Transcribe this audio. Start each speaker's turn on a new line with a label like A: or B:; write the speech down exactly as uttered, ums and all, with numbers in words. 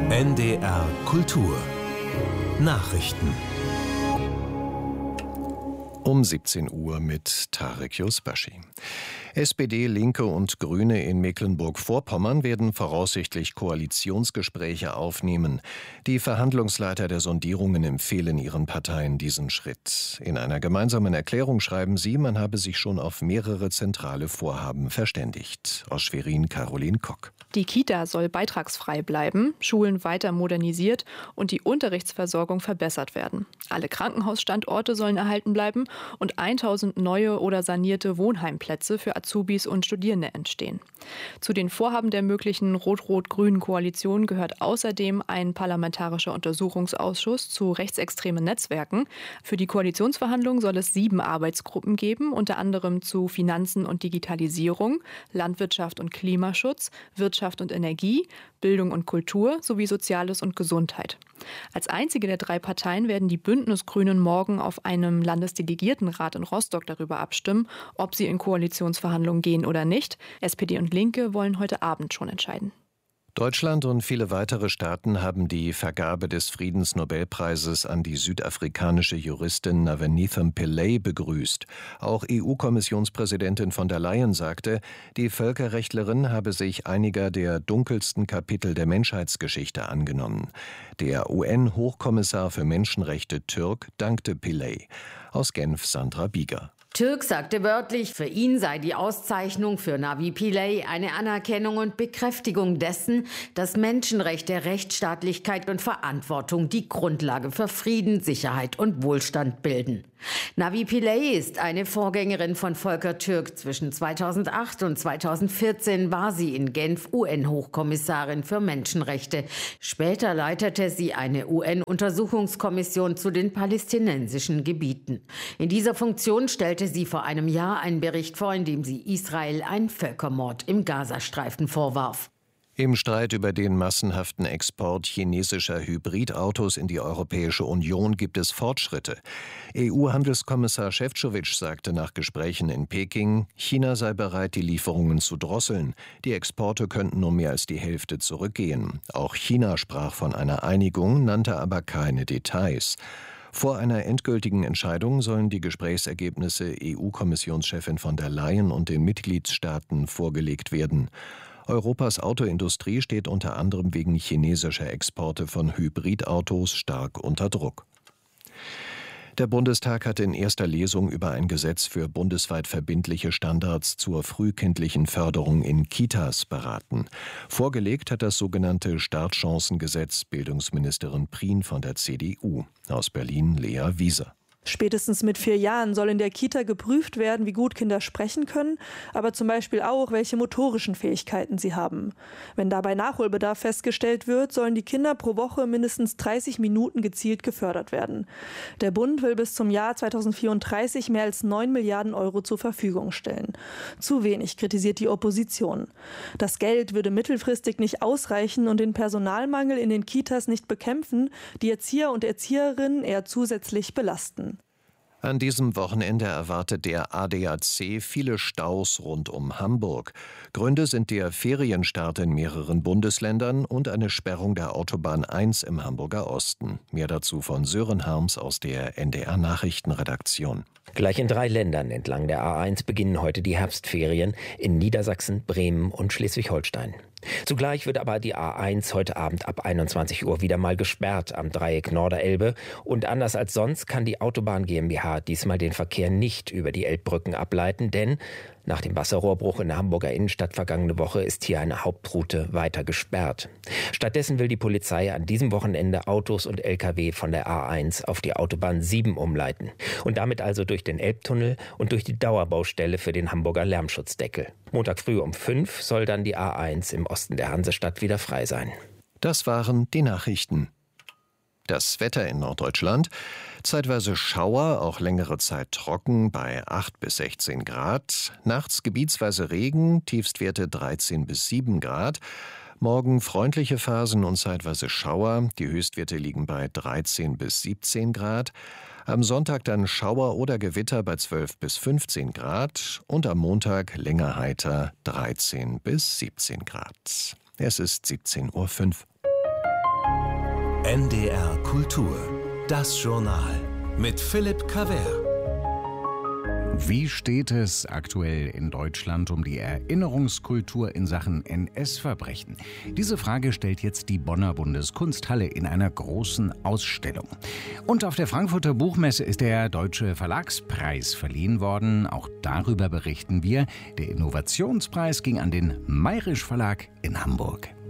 A: N D R Kultur Nachrichten
B: Um siebzehn Uhr mit Tarek Yusbashi. S P D, Linke und Grüne in Mecklenburg-Vorpommern werden voraussichtlich Koalitionsgespräche aufnehmen. Die Verhandlungsleiter der Sondierungen empfehlen ihren Parteien diesen Schritt. In einer gemeinsamen Erklärung schreiben sie, man habe sich schon auf mehrere zentrale Vorhaben verständigt. Aus Schwerin Caroline Kock.
C: Die Kita soll beitragsfrei bleiben, Schulen weiter modernisiert und die Unterrichtsversorgung verbessert werden. Alle Krankenhausstandorte sollen erhalten bleiben und tausend neue oder sanierte Wohnheimplätze für Azubis und Studierende entstehen. Zu den Vorhaben der möglichen rot-rot-grünen Koalition gehört außerdem ein parlamentarischer Untersuchungsausschuss zu rechtsextremen Netzwerken. Für die Koalitionsverhandlungen soll es sieben Arbeitsgruppen geben, unter anderem zu Finanzen und Digitalisierung, Landwirtschaft und Klimaschutz, Wirtschaft und Energie, Bildung und Kultur sowie Soziales und Gesundheit. Als einzige der drei Parteien werden die Bündnisgrünen morgen auf einem Landesdelegiertenrat in Rostock darüber abstimmen, ob sie in Koalitionsverhandlungen gehen oder nicht. S P D und Linke wollen heute Abend schon entscheiden.
B: Deutschland und viele weitere Staaten haben die Vergabe des Friedensnobelpreises an die südafrikanische Juristin Navitha Pillay begrüßt. Auch E U-Kommissionspräsidentin von der Leyen sagte, die Völkerrechtlerin habe sich einiger der dunkelsten Kapitel der Menschheitsgeschichte angenommen. Der U N-Hochkommissar für Menschenrechte Türk dankte Pillay. Aus Genf Sandra Bieger.
D: Türk sagte wörtlich, für ihn sei die Auszeichnung für Navi Pillay eine Anerkennung und Bekräftigung dessen, dass Menschenrechte, Rechtsstaatlichkeit und Verantwortung die Grundlage für Frieden, Sicherheit und Wohlstand bilden. Navi Pillay ist eine Vorgängerin von Volker Türk. Zwischen zweitausendacht und zweitausendvierzehn war sie in Genf U N-Hochkommissarin für Menschenrechte. Später leitete sie eine U N-Untersuchungskommission zu den palästinensischen Gebieten. In dieser Funktion stellte sie vor einem Jahr einen Bericht vor, in dem sie Israel einen Völkermord im Gazastreifen vorwarf.
B: Im Streit über den massenhaften Export chinesischer Hybridautos in die Europäische Union gibt es Fortschritte. E U-Handelskommissar Šefčovič sagte nach Gesprächen in Peking, China sei bereit, die Lieferungen zu drosseln. Die Exporte könnten um mehr als die Hälfte zurückgehen. Auch China sprach von einer Einigung, nannte aber keine Details. Vor einer endgültigen Entscheidung sollen die Gesprächsergebnisse E U-Kommissionschefin von der Leyen und den Mitgliedstaaten vorgelegt werden. Europas Autoindustrie steht unter anderem wegen chinesischer Exporte von Hybridautos stark unter Druck. Der Bundestag hat in erster Lesung über ein Gesetz für bundesweit verbindliche Standards zur frühkindlichen Förderung in Kitas beraten. Vorgelegt hat das sogenannte Startchancengesetz Bildungsministerin Prien von der C D U. Aus Berlin Lea Wieser.
E: Spätestens mit vier Jahren soll in der Kita geprüft werden, wie gut Kinder sprechen können, aber zum Beispiel auch, welche motorischen Fähigkeiten sie haben. Wenn dabei Nachholbedarf festgestellt wird, sollen die Kinder pro Woche mindestens dreißig Minuten gezielt gefördert werden. Der Bund will bis zum Jahr zweitausendvierunddreißig mehr als neun Milliarden Euro zur Verfügung stellen. Zu wenig, kritisiert die Opposition. Das Geld würde mittelfristig nicht ausreichen und den Personalmangel in den Kitas nicht bekämpfen, die Erzieher und Erzieherinnen eher zusätzlich belasten.
B: An diesem Wochenende erwartet der A D A C viele Staus rund um Hamburg. Gründe sind der Ferienstart in mehreren Bundesländern und eine Sperrung der Autobahn eins im Hamburger Osten. Mehr dazu von Sören Harms aus der N D R-Nachrichtenredaktion.
F: Gleich in drei Ländern entlang der A eins beginnen heute die Herbstferien in Niedersachsen, Bremen und Schleswig-Holstein. Zugleich wird aber die A eins heute Abend ab einundzwanzig Uhr wieder mal gesperrt am Dreieck Norderelbe. Und anders als sonst kann die Autobahn GmbH diesmal den Verkehr nicht über die Elbbrücken ableiten, denn nach dem Wasserrohrbruch in der Hamburger Innenstadt vergangene Woche ist hier eine Hauptroute weiter gesperrt. Stattdessen will die Polizei an diesem Wochenende Autos und L K W von der A eins auf die Autobahn sieben umleiten und damit also durch den Elbtunnel und durch die Dauerbaustelle für den Hamburger Lärmschutzdeckel. Montag früh um fünf soll dann die A eins im Osten der Hansestadt wieder frei sein.
B: Das waren die Nachrichten. Das Wetter in Norddeutschland. Zeitweise Schauer, auch längere Zeit trocken bei acht bis sechzehn Grad. Nachts gebietsweise Regen, Tiefstwerte dreizehn bis sieben Grad. Morgen freundliche Phasen und zeitweise Schauer. Die Höchstwerte liegen bei dreizehn bis siebzehn Grad. Am Sonntag dann Schauer oder Gewitter bei zwölf bis fünfzehn Grad. Und am Montag länger heiter dreizehn bis siebzehn Grad. Es ist siebzehn Uhr fünf.
A: N D R Kultur. Das Journal mit Philipp Cavert.
G: Wie steht es aktuell in Deutschland um die Erinnerungskultur in Sachen N S-Verbrechen? Diese Frage stellt jetzt die Bonner Bundeskunsthalle in einer großen Ausstellung. Und auf der Frankfurter Buchmesse ist der Deutsche Verlagspreis verliehen worden. Auch darüber berichten wir. Der Innovationspreis ging an den Mayrisch Verlag in Hamburg.